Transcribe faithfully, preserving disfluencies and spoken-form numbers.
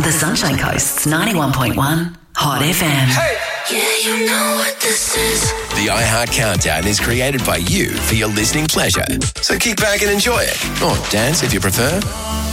The Sunshine Coast's ninety-one point one Hot F M. Hey! Yeah, you know what this is. The iHeart Countdown is created by you for your listening pleasure. So kick back and enjoy it. Or dance if you prefer.